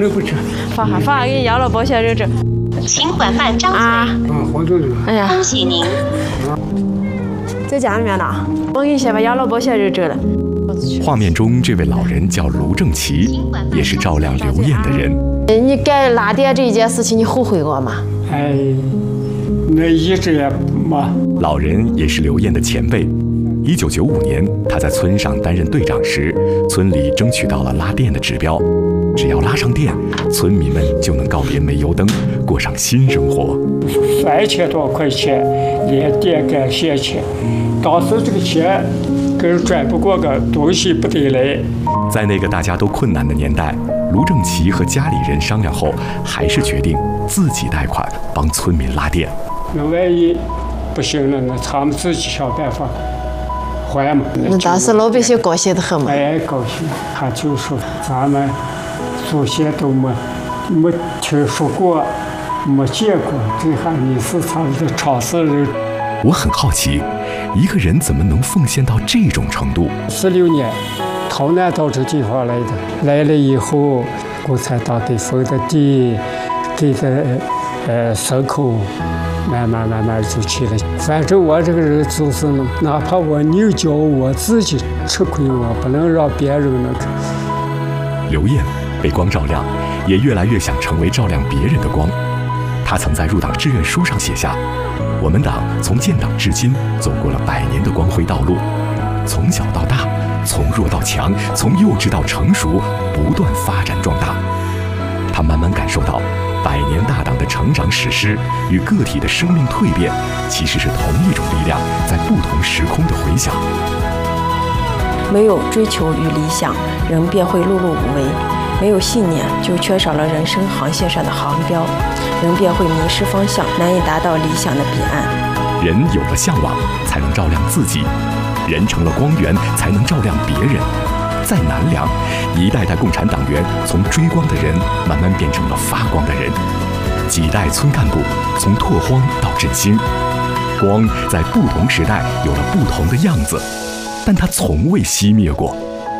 都不吃。 发给你要了保险日志。 请缓慢张嘴。 黄豆子。 哎呀， 恭喜您。 在家里面呢，我给你写吧养老保险日志了。 画面中这位老人叫卢正奇，也是照亮刘艳的人。 你改拉电这一件事情，你后悔过吗？ 哎，那一直也没。 老人也是刘艳的前辈。1995年，他在村上担任队长时，村里争取到了拉电的指标，只要拉上电，村民们就能告别煤油灯，过上新生活。 3000多块钱，连电干线钱，当时这个钱跟赚不过个东西不得来。 在那个大家都困难的年代，卢正奇和家里人商量后，还是决定自己贷款帮村民拉电。 那万一不行了，那他们自己想办法还嘛。 那当时老百姓高兴得很嘛。 哎，高兴。他就说咱们祖先都没听说过，没见过，这还你是他们的常识人。 我很好奇，一个人怎么能奉献到这种程度 ？16年。逃难到这地方来的，来了以后，共产党给分的地，给的牲口，慢慢就去了。反正我这个人就是，哪怕我牛角我自己吃亏，我不能让别人那个。 刘艳被光照亮，也越来越想成为照亮别人的光。她曾在入党志愿书上写下：“我们党从建党至今，走过了100年的光辉道路，从小到大。”从弱到强，从幼稚到成熟，不断发展壮大。他慢慢感受到，100年大党的成长史诗与个体的生命蜕变，其实是同一种力量在不同时空的回响。 没有追求与理想，人便会碌碌无为；没有信念，就缺少了人生航线上的航标，人便会迷失方向，难以达到理想的彼岸。 人有了向往，才能照亮自己。人成了光源，才能照亮别人。在南梁，一代代共产党员从追光的人，慢慢变成了发光的人。几代村干部从拓荒到振兴，光在不同时代有了不同的样子，但它从未熄灭过。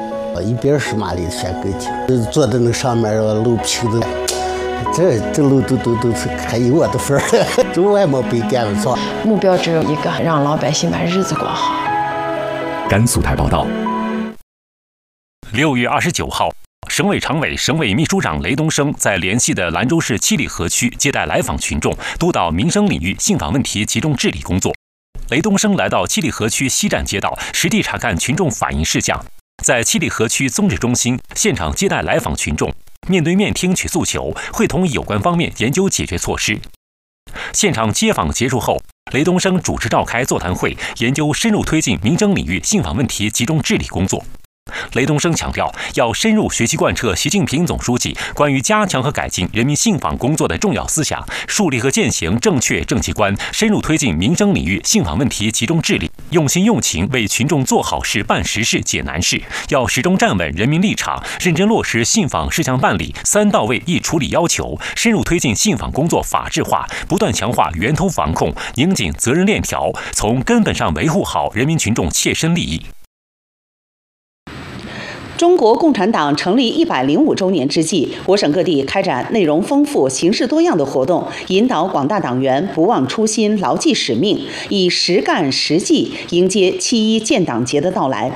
110马力的旋勾机，坐在那上面漏皮的，这路都是还有我的份儿，这我也没被赶上。 目标只有一个，让老百姓把日子过好。 甘肃台报道。 6月29号，省委常委、省委秘书长雷东升在联系的兰州市七里河区接待来访群众，督导民生领域信访问题集中治理工作。雷东升来到七里河区西站街道，实地查看群众反映事项，在七里河区综治中心现场接待来访群众，面对面听取诉求，会同有关方面研究解决措施。现场接访结束后，雷东升主持召开座谈会，研究深入推进民生领域信访问题集中治理工作。雷东升强调，要深入学习贯彻习近平总书记关于加强和改进人民信访工作的重要思想，树立和践行正确政绩观，深入推进民生领域信访问题集中治理，用心用情为群众做好事、办实事、解难事。要始终站稳人民立场，认真落实信访事项办理3到位1处理要求，深入推进信访工作法治化，不断强化源头防控，拧紧责任链条，从根本上维护好人民群众切身利益。 中国共产党成立105周年之际，我省各地开展内容丰富、形式多样的活动，引导广大党员不忘初心、牢记使命，以实干实际迎接7·1建党节的到来。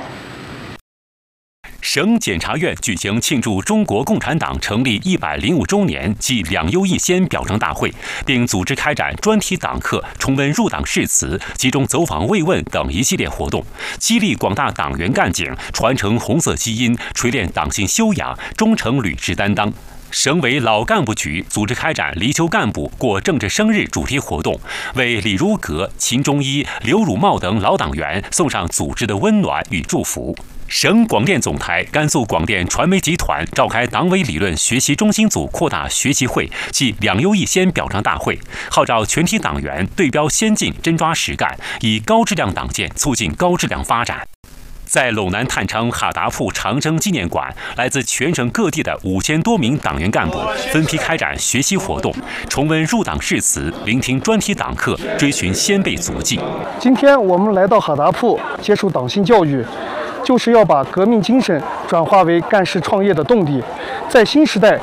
省检察院举行庆祝中国共产党成立105周年暨2优1先表彰大会，并组织开展专题党课、重温入党誓词、集中走访慰问等一系列活动，激励广大党员干警传承红色基因，锤炼党性修养，忠诚履职担当。省委老干部局组织开展离休干部过政治生日主题活动，为李如阁、秦忠一、刘汝茂等老党员送上组织的温暖与祝福。省广电总台、甘肃广电传媒集团召开党委理论学习中心组扩大学习会暨2优1先表彰大会，号召全体党员对标先进，真抓实干，以高质量党建促进高质量发展。在陇南探昌哈达铺长征纪念馆，来自全省各地的5000多名党员干部分批开展学习活动，重温入党誓词，聆听专题党课，追寻先辈足迹。 今天我们来到哈达铺接受党性教育，就是要把革命精神转化为干事创业的动力，在新时代